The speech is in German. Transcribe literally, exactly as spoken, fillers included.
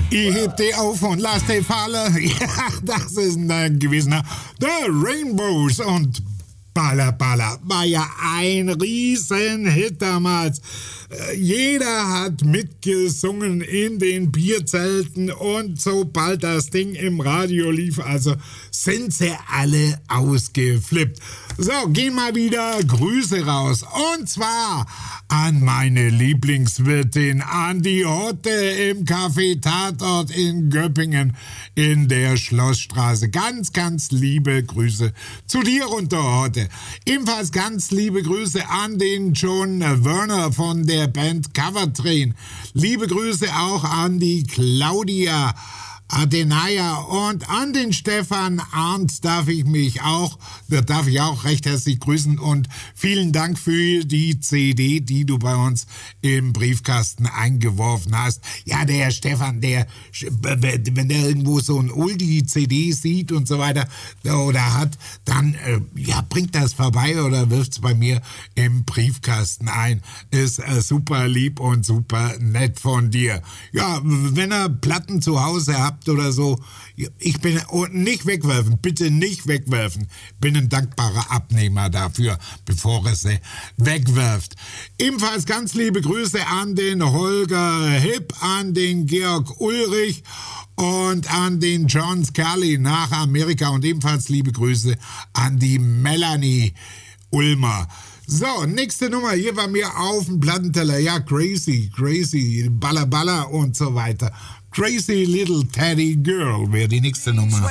Ich heb die auf und lass die fallen. Ja, das ist ein gewisser The Rainbows und Baller Baller war ja ein Riesenhit damals. Jeder hat mitgesungen in den Bierzelten und sobald das Ding im Radio lief, also sind sie alle ausgeflippt. So, gehen mal wieder Grüße raus. Und zwar an meine Lieblingswirtin, an die Hotte im Café Tatort in Göppingen in der Schlossstraße. Ganz, ganz liebe Grüße zu dir runter, Hotte. Ebenfalls ganz liebe Grüße an den John Werner von der Band Cover Train. Liebe Grüße auch an die Claudia Adenaya und an den Stefan Arndt darf ich mich auch, da darf ich auch recht herzlich grüßen und vielen Dank für die C D, die du bei uns im Briefkasten eingeworfen hast. Ja, der Stefan, der, wenn der irgendwo so ein Oldie-C D sieht und so weiter oder hat, dann ja, bringt das vorbei oder wirft es bei mir im Briefkasten ein. Ist super lieb und super nett von dir. Ja, wenn ihr Platten zu Hause habt oder so, ich bin nicht wegwerfen, bitte nicht wegwerfen. Bin ein dankbarer Abnehmer dafür, bevor es sie wegwirft. Ebenfalls ganz liebe Grüße an den Holger Hipp, an den Georg Ulrich und an den John Scully nach Amerika und ebenfalls liebe Grüße an die Melanie Ulmer. So, nächste Nummer hier bei mir auf dem Plattenteller. Ja, Crazy, Crazy, Baller Baller und so weiter. Crazy Little Teddy Girl wäre die nächste Nummer.